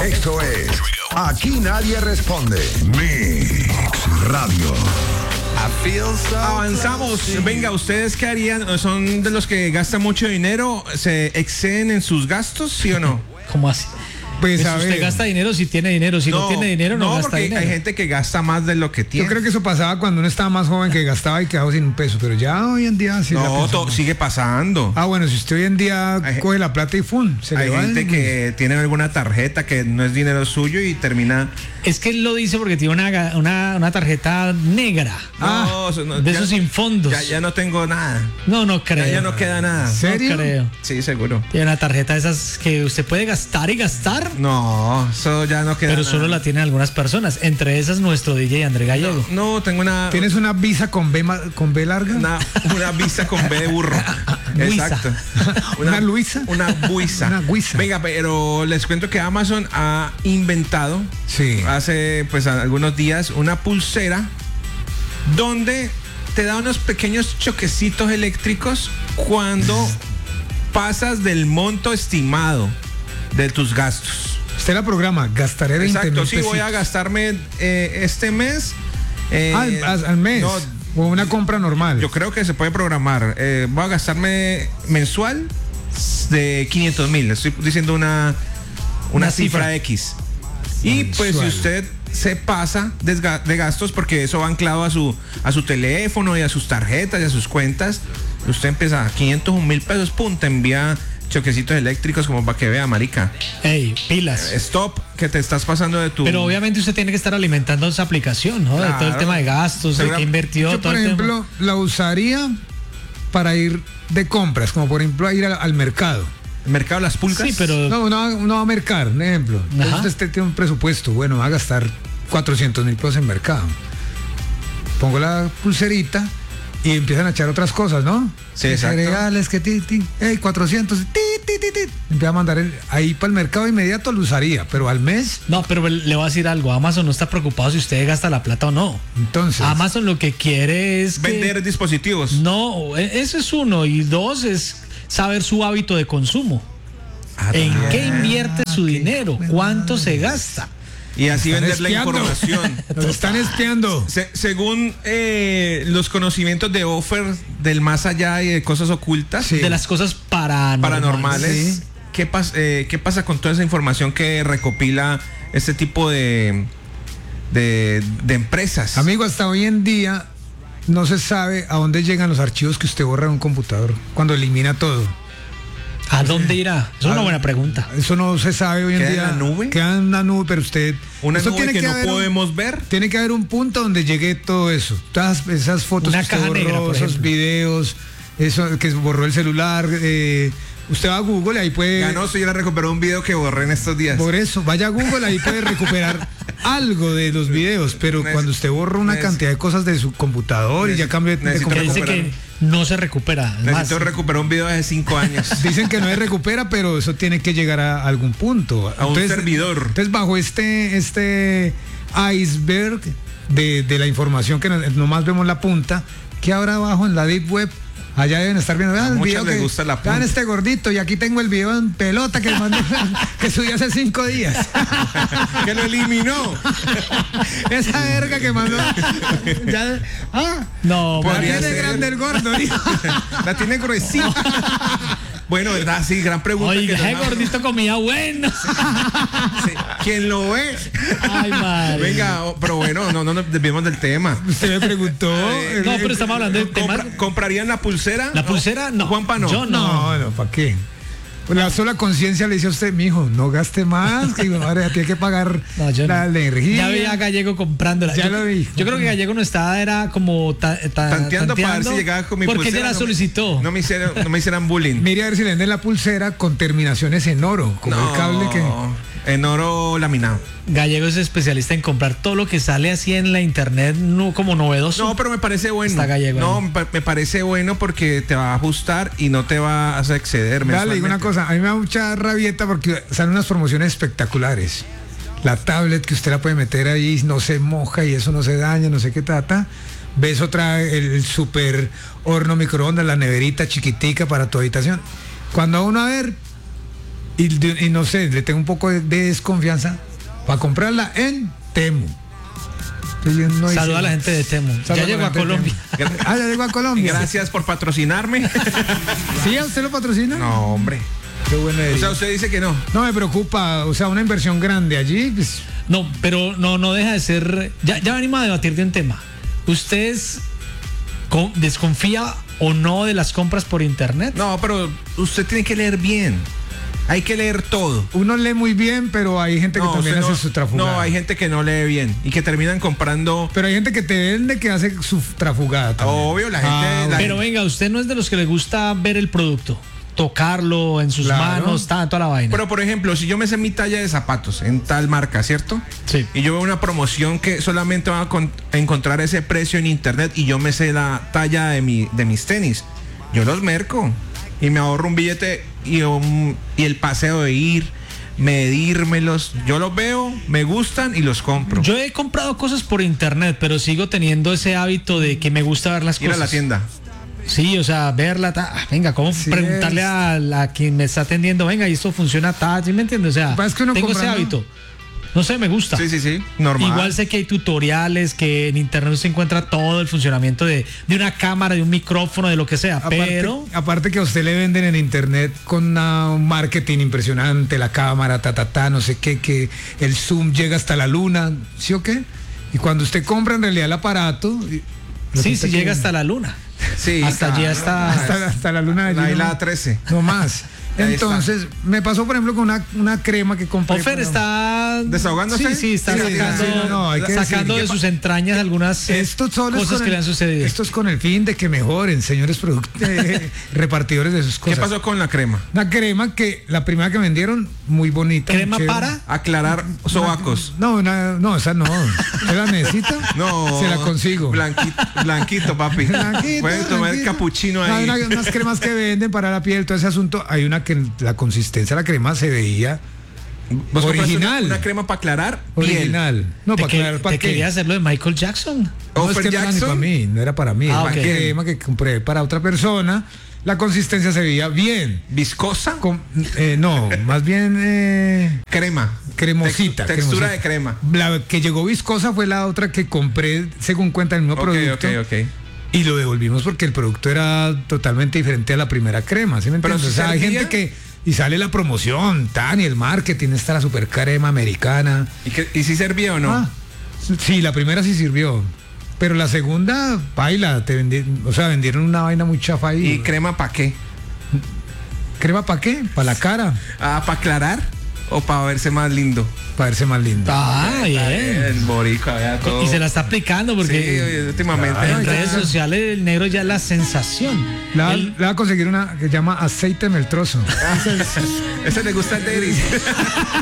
Esto es Aquí Nadie Responde. Mix Radio. Avanzamos. Venga, ¿ustedes qué harían? ¿Son de los que gastan mucho dinero? ¿Se exceden en sus gastos, sí o no? ¿Cómo así? Pues a Usted ver, gasta dinero si tiene dinero, si no tiene dinero no gasta porque dinero. hay gente que gasta más de lo que tiene. yo creo que eso pasaba cuando uno estaba más joven, que gastaba y quedaba sin un peso, pero ya hoy en día sí. No, sigue pasando. Bueno, si usted hoy en día Hay- coge la plata y ¡fum! Se Hay le va gente que tiene alguna tarjeta que no es dinero suyo y termina... Es que él lo dice porque tiene una tarjeta negra. No, De esos sin fondos. Ya no tengo nada. No creo. Ya no queda nada. ¿Serio? No creo. Sí, seguro. Tiene una tarjeta de esas que usted puede gastar y gastar, No, eso ya no queda pero nada. solo la tienen algunas personas. Entre esas nuestro DJ André Gallego. No, tengo una... ¿Tienes una visa con B larga? Una visa con B de burro. Buisa. Exacto. ¿Una Luisa? Una buisa. Una buisa. Venga, pero les cuento que Amazon ha inventado Sí. hace pues algunos días una pulsera donde te da unos pequeños choquecitos eléctricos cuando pasas del monto estimado de tus gastos. Usted la programa, gastaré 20 Exacto, mil sí, voy a gastarme este mes. al mes. No, o una compra normal. yo creo que se puede programar. Voy a gastarme mensual de 500,000. Estoy diciendo una cifra cifra. X. Y pues si Mensual. usted se pasa de gastos, porque eso va anclado a su teléfono y a sus tarjetas y a sus cuentas, usted empieza a 501,000 pesos, pum, te envía choquecitos eléctricos como para que vea, marica. Ey, pilas. Stop, que te estás pasando de tu... Pero obviamente usted tiene que estar alimentando esa aplicación, ¿no? De todo el Claro. tema de gastos, de Segura- que invirtió, Yo, todo por el tema. ejemplo, la usaría para ir de compras, como por ejemplo a ir al mercado. Mercado de las pulgas. Sí, pero No, uno va a mercar, un ejemplo. Ajá. Entonces usted tiene un presupuesto, bueno, va a gastar 400,000 pesos en mercado. Pongo la pulserita y empiezan a echar otras cosas, ¿no? Sí, exacto. Cereales, que 400, empieza a mandar ahí para el mercado inmediato, lo usaría, pero al mes, no, pero le voy a decir algo. Amazon no está preocupado si usted gasta la plata o no. entonces. Amazon lo que quiere es que- Vender dispositivos. No, eso es uno. Y dos es saber su hábito de consumo. ¿En qué invierte su dinero? ¿Cuánto se gasta? Y así Están vender la espiando. información. Nos están espiando. Según los conocimientos de Offer del más allá y de cosas ocultas, Sí. De las cosas paranormales, Sí. ¿qué pasa con toda esa información que recopila este tipo de empresas? Amigo, hasta hoy en día no se sabe a dónde llegan los archivos que usted borra en un computador cuando elimina todo. ¿A dónde irá? Es una buena pregunta. Eso no se sabe hoy en ¿Queda día. en la nube? Queda en la nube, pero usted... Una esto nube que no haber podemos ver. Tiene que haber un punto donde llegue todo eso. Todas esas fotos Una que usted caja borró, negra, por esos ejemplo. videos, eso que borró el celular. Usted va a Google y ahí puede... Ganó, si yo la recuperó un video que borré en estos días. Por eso, vaya a Google, ahí puede recuperar algo de los videos, pero cuando usted borra una cantidad de cosas de su computador y ya cambia de necesito Que dice recuperar. que no se recupera. Además, Necesito recuperar un video de hace 5 años. dicen que no se recupera, pero eso tiene que llegar a algún punto. A un servidor. Entonces, bajo este iceberg de la información que nomás vemos la punta, ¿qué habrá abajo en la Deep Web? Allá deben estar viendo. Vean el muchos video les que- gusta la punta. vean este gordito y aquí tengo el video en pelota que mandé, que subí hace 5 días. Que lo eliminó. Esa verga que mandó. Ya, no, la Podría tiene ser. grande el gordo. La tiene gruesita. Bueno, ¿verdad? Sí, gran pregunta. oiga, que ese nos- gordito comía bueno. Sí, ¿quién lo ve? Ay, madre. Venga, pero bueno, no nos desviemos del tema. Usted me preguntó. No, pero estamos hablando del tema. ¿Comprarían la pulsera? La pulsera, no. Juanpa, no. Yo no. No, ¿para qué? Pues la sola conciencia le dice a usted, mijo, no gaste más, que madre, tiene que pagar No, yo la no. energía. Ya veía a Gallego comprándola. Ya Yo- lo vi. Yo creo que Gallego no estaba, era como Tanteando para ver si llegaba con mi porque pulsera. ella la no me- solicitó. No me hicieran bullying. Mire a ver si le venden la pulsera con terminaciones en oro, como el cable que... En oro laminado. Gallego es especialista en comprar todo lo que sale así en la internet como novedoso. No, pero me parece bueno. Está Gallego No, ahí. me parece bueno porque te va a ajustar y no te va a exceder. Dale, digo una mensualmente. cosa, a mí me da mucha rabieta porque salen unas promociones espectaculares. La tablet que usted la puede meter ahí, no se moja y eso no se daña, no sé qué trata. Ves otra, el super horno microondas, la neverita chiquitica para tu habitación. Cuando uno a ver, y no sé, le tengo un poco de desconfianza para comprarla en Temu. No Saluda a la gente de Temu. Ya llegó a Colombia. Ya llegó a Colombia. Gracias por patrocinarme. ¿Sí? ¿A usted lo patrocina? No, hombre. Qué bueno. O sea, usted dice que no. No me preocupa, o sea, una inversión grande allí, pues, No, pero no deja de ser. Ya venimos a debatir de un tema. ¿Usted desconfía o no de las compras por internet? No, pero usted tiene que leer bien. Hay que leer todo. uno lee muy bien, pero hay gente que también usted hace su trafugada. No, hay gente que no lee bien y que terminan comprando. Pero hay gente que te vende que hace su trafugada también. Obvio, la gente. Pero venga, usted no es de los que le gusta ver el producto, tocarlo en sus Claro. manos, toda la vaina. Pero por ejemplo, si yo me sé mi talla de zapatos en tal marca, ¿cierto? Sí. Y yo veo una promoción que solamente va a encontrar ese precio en internet y yo me sé la talla de mis tenis, yo los merco y me ahorro un billete y el paseo de ir, medírmelos. Yo los veo, me gustan y los compro. Yo he comprado cosas por internet, pero sigo teniendo ese hábito de que me gusta ver las Ir cosas. a la tienda. Sí, o sea, verla, venga, ¿cómo Sí preguntarle es. a quien me está atendiendo? Venga, y esto funciona, ¿sí me entiendes? O sea, Lo que pasa es que uno tengo ese comprando- hábito. No sé, me gusta. Sí, normal. Igual sé que hay tutoriales, que en internet se encuentra todo el funcionamiento de una cámara, de un micrófono, de lo que sea, pero Aparte que a usted le venden en internet con un marketing impresionante, la cámara, no sé qué, que el zoom llega hasta la luna, ¿sí o qué? Y cuando usted compra en realidad el aparato... sí, resulta sí que- llega hasta la luna. Sí, Hasta allí está. hasta la luna de Ahí allí, la no- 13. No más. Ahí Entonces, me pasó por ejemplo con una crema que compré. Ofer está ¿Desahogándose? Sí, está Sí, sacando, sí, no, hay que sacando decir de que sus entrañas algunas Esto solo es cosas con que le han sucedido. Esto es con el fin de que mejoren, señores repartidores de sus ¿Qué cosas. pasó con la crema? Una crema que la primera que vendieron, muy bonita. ¿Crema muy chévere. para? Aclarar sobacos. No, no, esa no. ¿Usted la necesita? No. Se la consigo. Blanquito, papi. Blanquito, Pueden tomar blanquito. capuchino No, ahí. hay unas cremas que venden para la piel, todo ese asunto. Hay una que la consistencia de la crema se veía ¿Vos compraste original. Una crema para aclarar piel. original. No, Te, para que- aclarar, ¿para te qué? quería hacerlo de Michael Jackson. No, es Offer que no era ni Jackson. para mí, no era para mí. Ah, Era ok. una crema que compré para otra persona. La consistencia se veía bien. Viscosa. No, más bien Crema. cremosita. Textura cremosita. de crema. La que llegó viscosa fue la otra que compré según cuenta el mismo producto. Ok. Y lo devolvimos porque el producto era totalmente diferente a la primera crema. ¿Sí me Pero entiendes? si O sea, hay servía. gente que... Y sale la promoción, y el marketing, está la super crema americana. ¿Y si servía o no? Ah, sí, la primera sí sirvió. Pero la segunda, baila, vendieron una vaina muy chafa ahí. ¿Y crema para qué? ¿Crema para qué? Para la cara, ¿Para aclarar o para verse más lindo? para verse más lindo. Bien. El boricua, vea todo. Y se la está aplicando Sí, porque últimamente. en redes sociales el negro ya es la sensación. Le va a conseguir una que se llama aceite meltroso. Ese le gusta al Deris.